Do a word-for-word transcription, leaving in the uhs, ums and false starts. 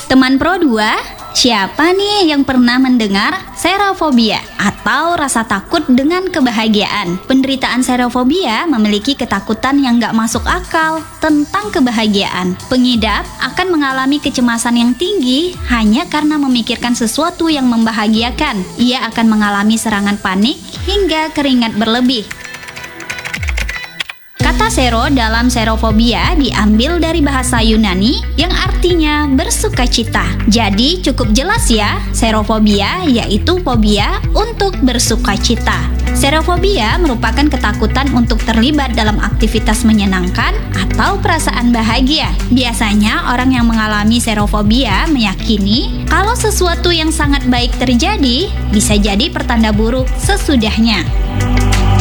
Teman Pro dua, siapa nih yang pernah mendengar serofobia atau rasa takut dengan kebahagiaan? Penderitaan serofobia memiliki ketakutan yang gak masuk akal tentang kebahagiaan. Pengidap akan mengalami kecemasan yang tinggi hanya karena memikirkan sesuatu yang membahagiakan. Ia akan mengalami serangan panik hingga keringat berlebih. Kata sero dalam serofobia diambil dari bahasa Yunani yang artinya bersukacita. Jadi cukup jelas ya, serofobia yaitu fobia untuk bersukacita. Serofobia merupakan ketakutan untuk terlibat dalam aktivitas menyenangkan atau perasaan bahagia. Biasanya orang yang mengalami serofobia meyakini kalau sesuatu yang sangat baik terjadi bisa jadi pertanda buruk sesudahnya.